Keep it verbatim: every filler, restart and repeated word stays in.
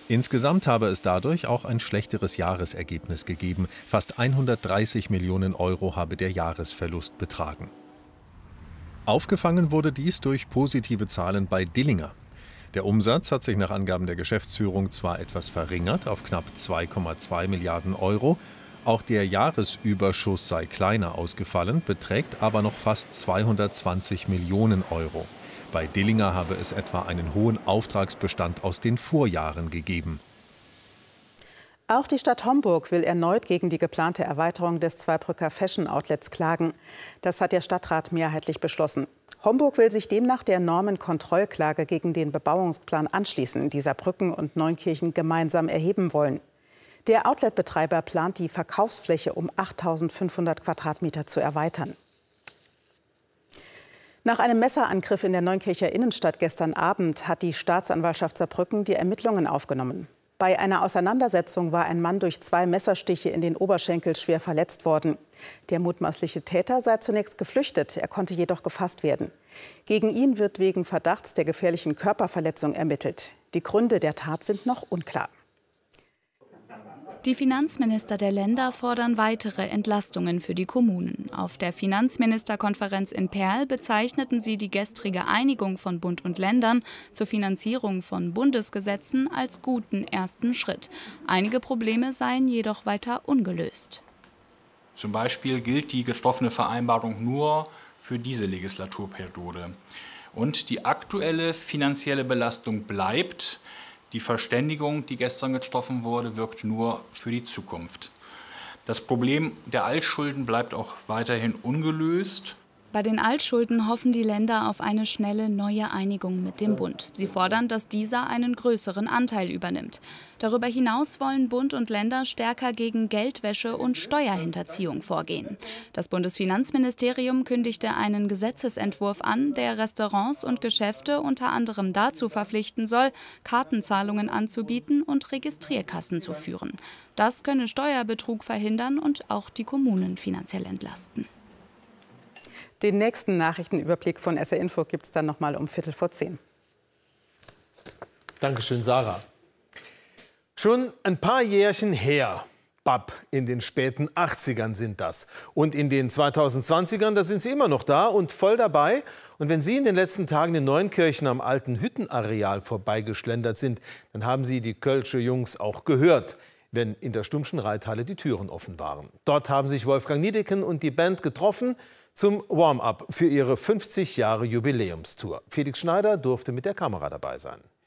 Insgesamt habe es dadurch auch ein schlechteres Jahresergebnis gegeben. Fast hundertdreißig Millionen Euro habe der Jahresverlust betragen. Aufgefangen wurde dies durch positive Zahlen bei Dillinger. Der Umsatz hat sich nach Angaben der Geschäftsführung zwar etwas verringert auf knapp zwei Komma zwei Milliarden Euro, auch der Jahresüberschuss sei kleiner ausgefallen, beträgt aber noch fast zweihundertzwanzig Millionen Euro. Bei Dillinger habe es etwa einen hohen Auftragsbestand aus den Vorjahren gegeben. Auch die Stadt Homburg will erneut gegen die geplante Erweiterung des Zweibrücker Fashion Outlets klagen. Das hat der Stadtrat mehrheitlich beschlossen. Homburg will sich demnach der Normenkontrollklage gegen den Bebauungsplan anschließen, die Saarbrücken und Neunkirchen gemeinsam erheben wollen. Der Outletbetreiber plant, die Verkaufsfläche um achttausendfünfhundert Quadratmeter zu erweitern. Nach einem Messerangriff in der Neunkircher Innenstadt gestern Abend hat die Staatsanwaltschaft Saarbrücken die Ermittlungen aufgenommen. Bei einer Auseinandersetzung war ein Mann durch zwei Messerstiche in den Oberschenkel schwer verletzt worden. Der mutmaßliche Täter sei zunächst geflüchtet, er konnte jedoch gefasst werden. Gegen ihn wird wegen Verdachts der gefährlichen Körperverletzung ermittelt. Die Gründe der Tat sind noch unklar. Die Finanzminister der Länder fordern weitere Entlastungen für die Kommunen. Auf der Finanzministerkonferenz in Perl bezeichneten sie die gestrige Einigung von Bund und Ländern zur Finanzierung von Bundesgesetzen als guten ersten Schritt. Einige Probleme seien jedoch weiter ungelöst. Zum Beispiel gilt die getroffene Vereinbarung nur für diese Legislaturperiode. Und die aktuelle finanzielle Belastung bleibt. Die Verständigung, die gestern getroffen wurde, wirkt nur für die Zukunft. Das Problem der Altschulden bleibt auch weiterhin ungelöst. Bei den Altschulden hoffen die Länder auf eine schnelle neue Einigung mit dem Bund. Sie fordern, dass dieser einen größeren Anteil übernimmt. Darüber hinaus wollen Bund und Länder stärker gegen Geldwäsche und Steuerhinterziehung vorgehen. Das Bundesfinanzministerium kündigte einen Gesetzesentwurf an, der Restaurants und Geschäfte unter anderem dazu verpflichten soll, Kartenzahlungen anzubieten und Registrierkassen zu führen. Das könne Steuerbetrug verhindern und auch die Kommunen finanziell entlasten. Den nächsten Nachrichtenüberblick von S R Info gibt es dann noch mal um Viertel vor zehn. Dankeschön, Sarah. Schon ein paar Jährchen her, Bab, in den späten achtzigern sind das. Und in den zweitausendzwanzigern, da sind sie immer noch da und voll dabei. Und wenn Sie in den letzten Tagen in Neunkirchen am alten Hüttenareal vorbeigeschlendert sind, dann haben Sie die Kölsche Jungs auch gehört, wenn in der Stummschen Reithalle die Türen offen waren. Dort haben sich Wolfgang Niedecken und die Band getroffen zum Warm-up für ihre fünfzig Jahre Jubiläumstour. Felix Schneider durfte mit der Kamera dabei sein.